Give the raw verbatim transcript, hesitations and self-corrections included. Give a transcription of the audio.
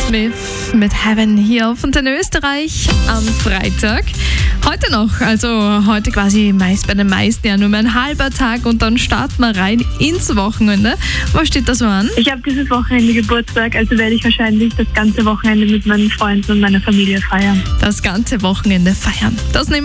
Smith mit Heaven hier auf Antenne Österreich am Freitag. Heute noch, also heute quasi meist bei den meisten ja nur mehr ein halber Tag und dann starten wir rein ins Wochenende. Was steht da so an? Ich habe dieses Wochenende Geburtstag, also werde ich wahrscheinlich das ganze Wochenende mit meinen Freunden und meiner Familie feiern. Das ganze Wochenende feiern. Das nehmen